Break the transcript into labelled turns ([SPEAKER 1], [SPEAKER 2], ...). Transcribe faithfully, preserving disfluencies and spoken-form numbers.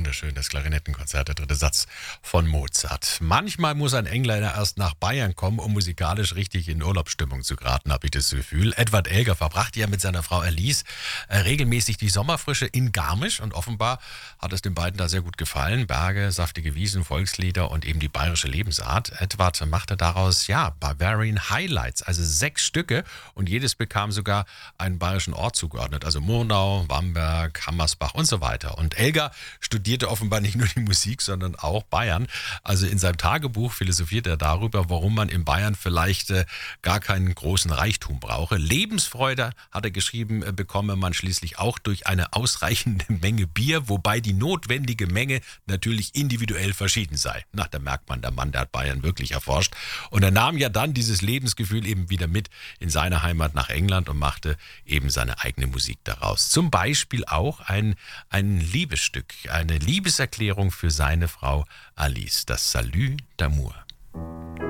[SPEAKER 1] wunderschön, das Klarinettenkonzert, der dritte Satz von Mozart. Manchmal muss ein Engländer erst nach Bayern kommen, um musikalisch richtig in Urlaubsstimmung zu geraten, habe ich das Gefühl. Edward Elgar verbrachte ja mit seiner Frau Alice äh, regelmäßig die Sommerfrische in Garmisch und offenbar hat es den beiden da sehr gut gefallen. Berge, saftige Wiesen, Volkslieder und eben die bayerische Lebensart. Edward machte daraus, ja, Bavarian Highlights, also sechs Stücke und jedes bekam sogar einen bayerischen Ort zugeordnet, also Murnau, Bamberg, Hammersbach und so weiter. Und Elgar studierte offenbar nicht nur die Musik, sondern auch Bayern. Also in seinem Tagebuch philosophiert er darüber, warum man in Bayern vielleicht äh, gar keinen großen Reichtum brauche. Lebensfreude, hat er geschrieben, äh, bekomme man schließlich auch durch eine ausreichende Menge Bier, wobei die notwendige Menge natürlich individuell verschieden sei. Na, da merkt man, der Mann, der hat Bayern wirklich erforscht. Und er nahm ja dann dieses Lebensgefühl eben wieder mit in seine Heimat nach England und machte eben seine eigene Musik daraus. Zum Beispiel auch ein, ein Liebesstück, eine Liebeserklärung für seine Frau Alice, das Salut d'amour.